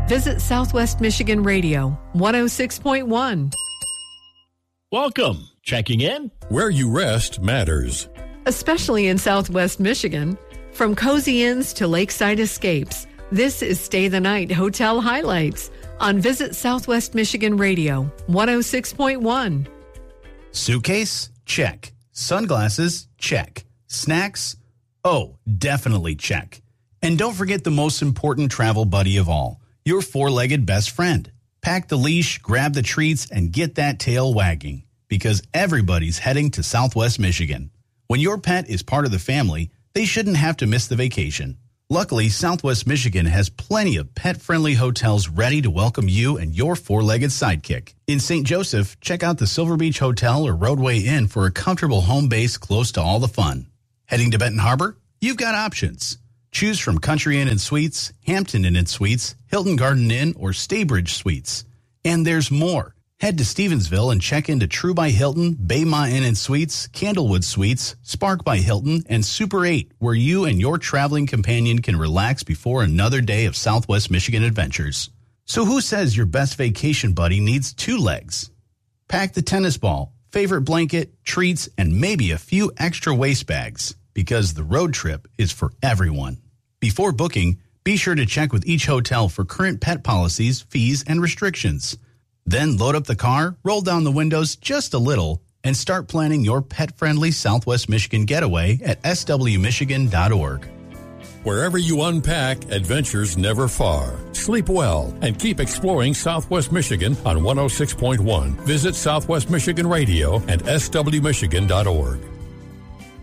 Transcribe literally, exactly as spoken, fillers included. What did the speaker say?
Visit Southwest Michigan Radio, one oh six point one. Welcome. Checking in. Where you rest matters. Especially in Southwest Michigan. From cozy inns to lakeside escapes, this is Stay the Night Hotel Highlights on Visit Southwest Michigan Radio, one oh six point one. Suitcase? Check. Sunglasses? Check. Snacks? Oh, definitely check. And don't forget the most important travel buddy of all, your four-legged best friend. Pack the leash, grab the treats, and get that tail wagging, because everybody's heading to Southwest Michigan. When your pet is part of the family, they shouldn't have to miss the vacation. Luckily, Southwest Michigan has plenty of pet-friendly hotels ready to welcome you and your four-legged sidekick. In Saint Joseph, check out the Silver Beach Hotel or Roadway Inn for a comfortable home base close to all the fun. Heading to Benton Harbor? You've got options. Choose from Country Inn and Suites, Hampton Inn and Suites, Hilton Garden Inn, or Staybridge Suites. And there's more. Head to Stevensville and check into True by Hilton, Baymont Inn and Suites, Candlewood Suites, Spark by Hilton, and Super eight, where you and your traveling companion can relax before another day of Southwest Michigan adventures. So who says your best vacation buddy needs two legs? Pack the tennis ball, favorite blanket, treats, and maybe a few extra waist bags, because the road trip is for everyone. Before booking, be sure to check with each hotel for current pet policies, fees, and restrictions. Then load up the car, roll down the windows just a little, and start planning your pet-friendly Southwest Michigan getaway at s w michigan dot org. Wherever you unpack, adventures never far. Sleep well and keep exploring Southwest Michigan on one oh six point one. Visit Southwest Michigan Radio and s w michigan dot org.